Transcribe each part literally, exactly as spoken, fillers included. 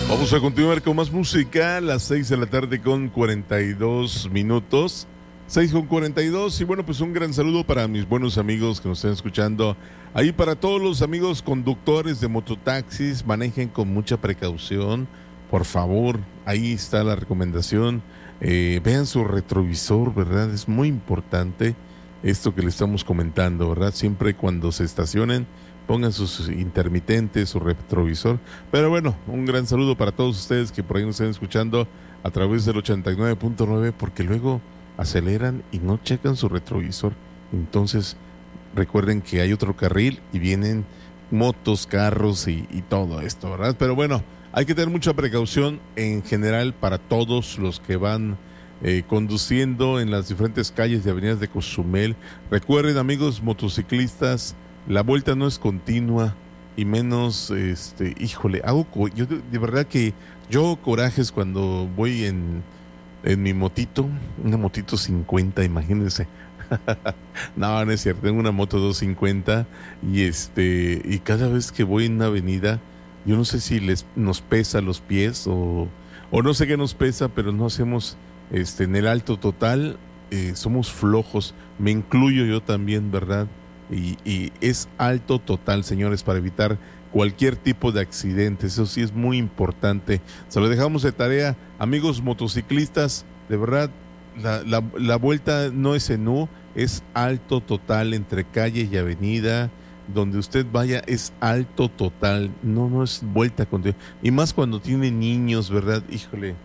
Vamos a continuar con más música, las seis de la tarde con cuarenta y dos minutos, seis con cuarenta y dos, y bueno, pues un gran saludo para mis buenos amigos que nos están escuchando, ahí para todos los amigos conductores de mototaxis, manejen con mucha precaución, por favor, ahí está la recomendación, eh, vean su retrovisor, ¿verdad? Es muy importante esto que le estamos comentando, ¿verdad? Siempre cuando se estacionen, pongan sus intermitentes, su retrovisor. Pero bueno, un gran saludo para todos ustedes que por ahí nos están escuchando a través del ochenta y nueve punto nueve, porque luego aceleran y no checan su retrovisor. Entonces, recuerden que hay otro carril y vienen motos, carros y, y todo esto, ¿verdad? Pero bueno, hay que tener mucha precaución en general para todos los que van eh, conduciendo en las diferentes calles y avenidas de Cozumel. Recuerden, amigos motociclistas, la vuelta no es continua y menos, este, híjole, hago, co- yo de, de verdad que yo hago corajes cuando voy en, en mi motito, una motito cincuenta, imagínense. No, no es cierto, tengo una moto doscientos cincuenta y este, y cada vez que voy en una avenida, yo no sé si les, nos pesa los pies o, o no sé qué nos pesa, pero no hacemos, este, en el alto total, eh, somos flojos, me incluyo yo también, ¿verdad? Y, y es alto total, señores, para evitar cualquier tipo de accidente. Eso sí es muy importante. Se lo dejamos de tarea, amigos motociclistas. De verdad, la, la, la vuelta no es en U, es alto total entre calle y avenida. Donde usted vaya es alto total. No, no es vuelta continua. Y más cuando tiene niños, ¿verdad? Híjole.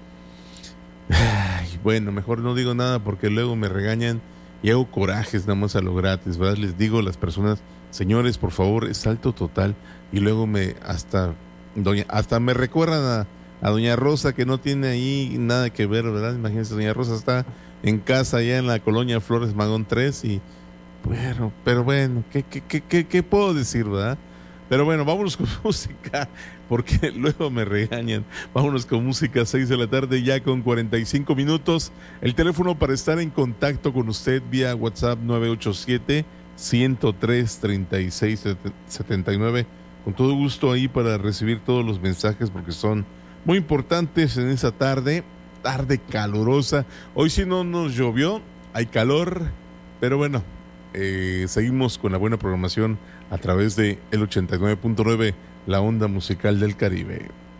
Ay, bueno, mejor no digo nada porque luego me regañan y hago corajes nada más a lo gratis, ¿verdad? Les digo a las personas, señores, por favor, es salto total. Y luego me, hasta, doña, hasta me recuerdan a, a doña Rosa, que no tiene ahí nada que ver, ¿verdad? Imagínense, doña Rosa está en casa allá en la colonia Flores Magón tres y, bueno, pero bueno, ¿qué, qué, qué, qué, qué puedo decir, verdad? Pero bueno, vámonos con música, porque luego me regañan. Vámonos con música, seis de la tarde, ya con cuarenta y cinco minutos. El teléfono para estar en contacto con usted vía WhatsApp nueve ocho siete, uno cero tres, tres seis siete nueve. Con todo gusto ahí para recibir todos los mensajes, porque son muy importantes en esa tarde, tarde calurosa. Hoy sí no nos llovió, hay calor, pero bueno, eh, seguimos con la buena programación a través de el ochenta y nueve punto nueve, la onda musical del Caribe.